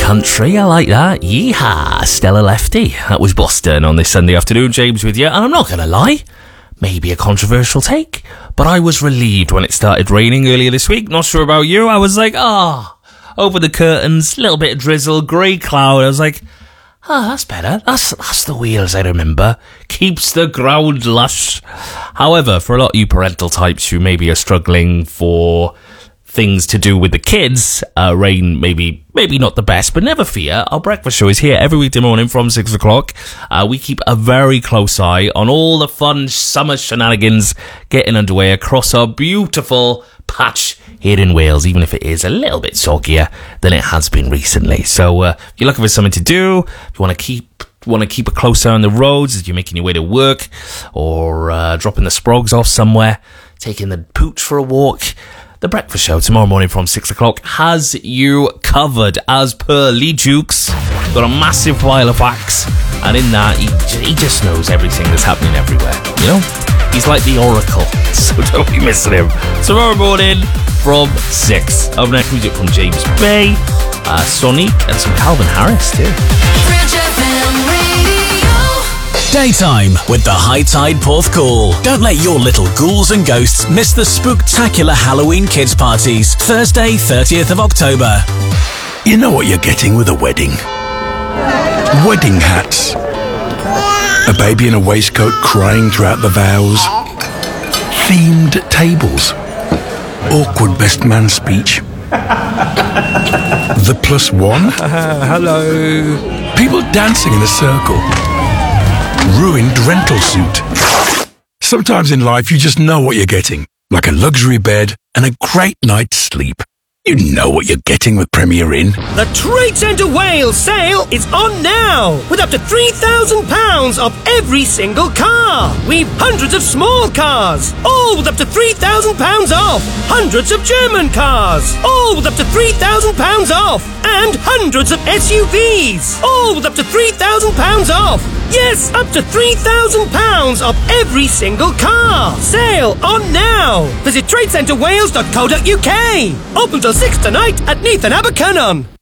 country. I like that. Yeehaw, Stella Lefty. That was Boston on this Sunday afternoon. James with you, and I'm not going to lie, maybe a controversial take, but I was relieved when it started raining earlier this week. Not sure about you. I was like, open the curtains, little bit of drizzle, grey cloud. I was like, that's better. That's the Wales I remember. Keeps the ground lush. However, for a lot of you parental types who maybe are struggling for things to do with the kids, rain maybe not the best, but never fear. Our breakfast show is here every weekday morning from 6 o'clock. We keep a very close eye on all the fun summer shenanigans getting underway across our beautiful patch here in Wales, even if it is a little bit soggier than it has been recently. So if you're looking for something to do, if you want to keep a close eye on the roads as you're making your way to work, or dropping the sprogs off somewhere, taking the pooch for a walk, the breakfast show tomorrow morning from 6 o'clock has you covered. As per Lee Jukes, got a massive pile of facts, and in that he just knows everything that's happening everywhere, you know? He's like the Oracle, so don't be missing him. Tomorrow morning from 6. Up next, music from James Bay, Sonic, and some Calvin Harris too. Daytime with the High Tide Porthcawl. Don't let your little ghouls and ghosts miss the spooktacular Halloween kids parties. Thursday, 30th of October. You know what you're getting with a wedding? Wedding hats. A baby in a waistcoat crying throughout the vows. Themed tables. Awkward best man speech. The plus one. Hello. People dancing in a circle. Ruined rental suit. Sometimes in life you just know what you're getting. Like a luxury bed and a great night's sleep. You know what you're getting with Premier Inn. The Trade Centre Wales sale is on now, with up to £3,000 off every single car. We've hundreds of small cars, all with up to £3,000 off. Hundreds of German cars, all with up to £3,000 off. And hundreds of SUVs, all with up to £3,000 off. Yes, up to £3,000 off every single car. Sale on now. Visit tradecentrewales.co.uk. Open till 6 tonight at Neath and Abercynon.